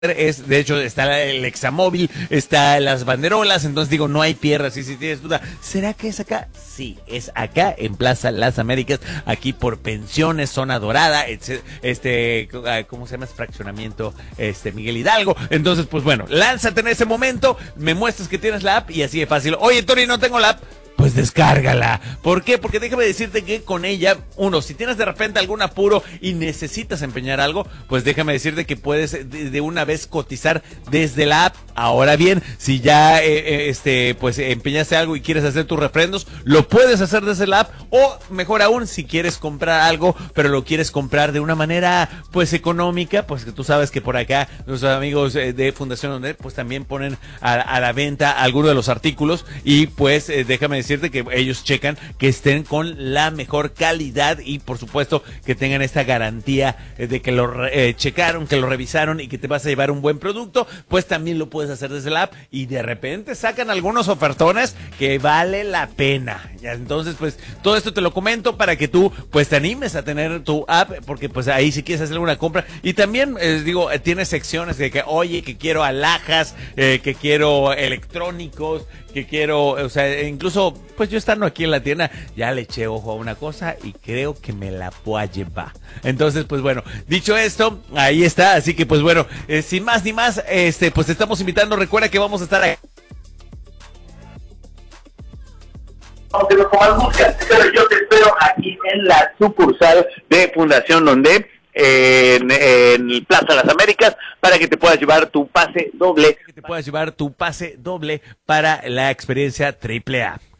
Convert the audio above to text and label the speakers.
Speaker 1: es, de hecho, está el examóvil, está las banderolas, entonces digo, no hay pierde. Si tienes duda, ¿será que es acá? Sí, es acá en Plaza Las Américas, aquí por Pensiones, Zona Dorada, ¿cómo se llama? Es fraccionamiento, Miguel Hidalgo. Entonces, pues bueno, lánzate en ese momento, me muestras que tienes la app y así de fácil. Oye, Tony, no tengo la app. Pues descárgala. ¿Por qué? Porque déjame decirte que con ella, si tienes de repente algún apuro y necesitas empeñar algo, pues déjame decirte que puedes de una vez cotizar desde la app. Ahora bien, si ya pues empeñaste algo y quieres hacer tus refrendos, lo puedes hacer desde la app, o mejor aún, si quieres comprar algo, pero lo quieres comprar de una manera pues económica, pues que tú sabes que por acá nuestros amigos de Fundación ONER pues también ponen a la venta algunos de los artículos, y pues déjame decirte que ellos checan que estén con la mejor calidad y por supuesto que tengan esta garantía de que lo checaron, que lo revisaron y que te vas a llevar un buen producto. Pues también lo puedes hacer desde la app y de repente sacan algunos ofertones que vale la pena. Ya, entonces pues todo esto te lo comento para que tú pues te animes a tener tu app, porque pues ahí si quieres hacer una compra, y también tiene secciones de que oye, que quiero alhajas, que quiero electrónicos, que quiero, o sea, incluso pues yo estando aquí en la tienda ya le eché ojo a una cosa y creo que me la voy a llevar. Entonces pues bueno, dicho esto, ahí está. Así que pues bueno, sin más ni más, pues te estamos invitando. Recuerda que vamos a estar ahí.
Speaker 2: Aunque no comas música, pero yo te espero aquí en la sucursal de Fundación Donde en Plaza Las Américas, para que te puedas llevar tu pase doble.
Speaker 1: Para que te puedas llevar tu pase doble para la experiencia AAA.